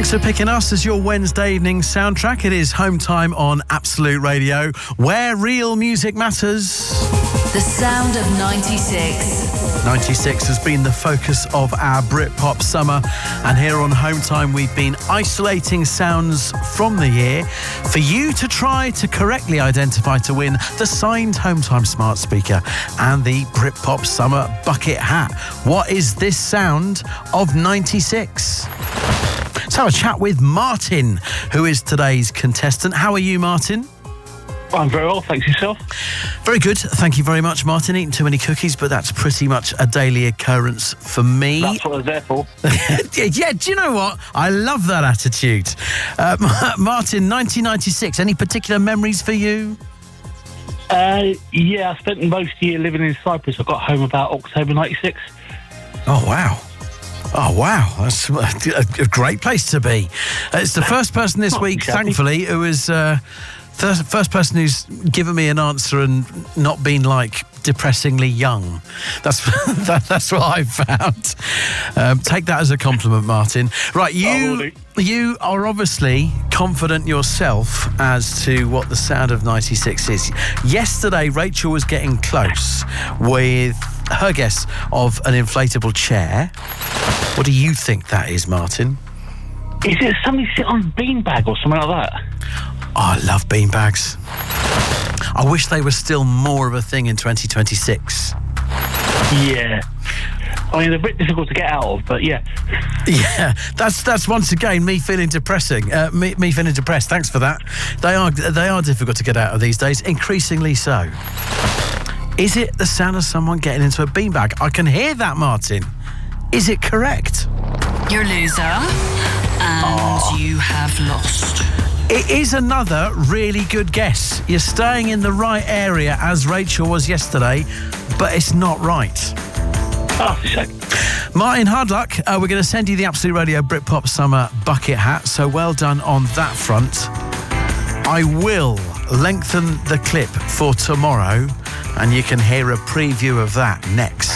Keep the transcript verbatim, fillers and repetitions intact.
Thanks for picking us as your Wednesday evening soundtrack. It is Home Time on Absolute Radio, where real music matters. The sound of ninety-six. ninety-six has been the focus of our Britpop summer, and here on Home Time we've been isolating sounds from the year for you to try to correctly identify to win the signed Home Time smart speaker and the Britpop summer bucket hat. What is this sound of ninety-six? Let's have a chat with Martin, who is today's contestant. How are you, Martin? I'm very well, thanks. Yourself? Very good, thank you very much, Martin. Eating too many cookies, but that's pretty much a daily occurrence for me. That's what I was there for. Yeah, do you know what? I love that attitude. Uh, Martin, nineteen ninety-six, any particular memories for you? Uh, yeah, I spent most of the year living in Cyprus. I got home about October ninety-six. Oh, wow. Oh, wow. That's a great place to be. It's the first person this week, thankfully, who is... Uh, The first person who's given me an answer and not been like depressingly young. That's that, that's what I've found. Um, take that as a compliment, Martin. Right, you you are obviously confident yourself as to what the sound of ninety-six is. Yesterday, Rachel was getting close with her guess of an inflatable chair. What do you think that is, Martin? Is it somebody sitting on a beanbag or something like that? Oh, I love beanbags. I wish they were still more of a thing in twenty twenty-six. Yeah. I mean, they're a bit difficult to get out of, but yeah. Yeah, that's that's once again me feeling depressing. Uh, me, me feeling depressed. Thanks for that. They are they are difficult to get out of these days, increasingly so. Is it the sound of someone getting into a beanbag? I can hear that, Martin. Is it correct? You're a loser, and oh. you have lost. It is another really good guess. You're staying in the right area, as Rachel was yesterday, but it's not right. Oh, shit. Martin, hard luck. Uh, we're going to send you the Absolute Radio Britpop Summer bucket hat, so well done on that front. I will lengthen the clip for tomorrow, and you can hear a preview of that next.